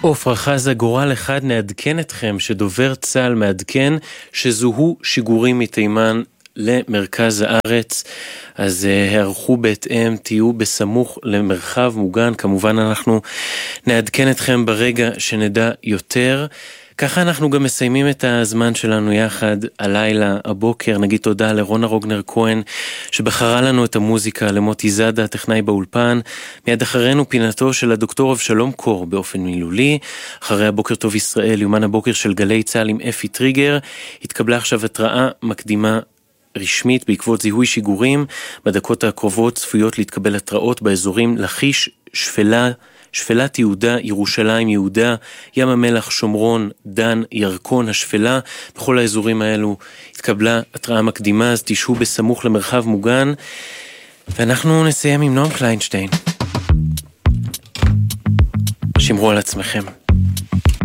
עופרה חזה, גורל אחד, נעדכן אתכם שדובר צה"ל מעדכן שזוהו שיגורים מתימן למרכז הארץ, אז הערכו בהתאם, תהיו בסמוך למרחב מוגן, כמובן אנחנו נעדכן אתכם ברגע שנדע יותר. ככה אנחנו גם מסיימים את הזמן שלנו יחד הלילה, הבוקר. נגיד תודה לרונה רוגנר כהן שבחרה לנו את המוזיקה, למוטי זאדה, טכנאי באולפן. מיד אחרינו פינתו של הדוקטור אבשלום קור באופן מילולי. אחרי הבוקר טוב ישראל, יומן הבוקר של גלי צהל עם אפי טריגר. התקבלה עכשיו התראה מקדימה רשמית בעקבות זיהוי שיגורים. בדקות הקרובות צפויות להתקבל התראות באזורים לכיש, שפלת יהודה, ירושלים יהודה, ים המלח, שומרון, דן, ירקון, השפלה. בכל האזורים האלו התקבלה התראה מקדימה, אז תשהו בסמוך למרחב מוגן. ואנחנו נסיים עם נועם קליינשטיין. שמרו על עצמכם.